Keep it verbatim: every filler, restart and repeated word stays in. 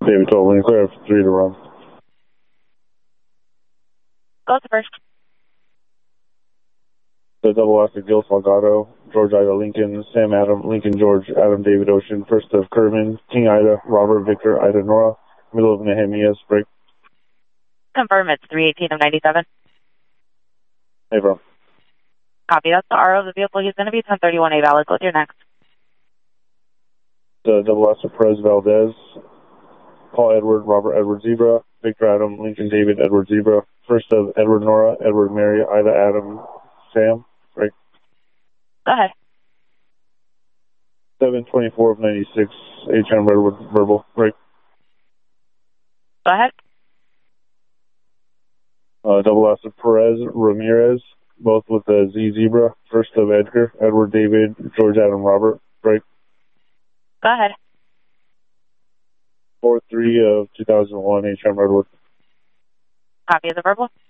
David twelve, Lincoln clear, three to run. Go to first. The double S of Gil Salgado, George Ida Lincoln, Sam Adam, Lincoln George, Adam David Ocean, first of Kerman, King Ida, Robert Victor, Ida Nora, middle of Nehemias, break. Confirm it's three eighteen of ninety-seven. Hey, bro. Copy. That's the R O of the vehicle. He's going to be ten thirty-one A valid. Go to your next. The double S of Perez Valdez, Paul Edward, Robert Edward Zebra, Victor Adam, Lincoln David, Edward Zebra, first of Edward Nora, Edward Mary, Ida Adam, Sam, break. Go ahead. seven twenty-four of ninety-six, H M Redwood, verbal, break. Go ahead. Uh, double S of Perez Ramirez, both with the Z Zebra, first of Edgar, Edward David, George Adam Robert, break. Go ahead. four three of two thousand one, H M Redwood. Copy of the verbal.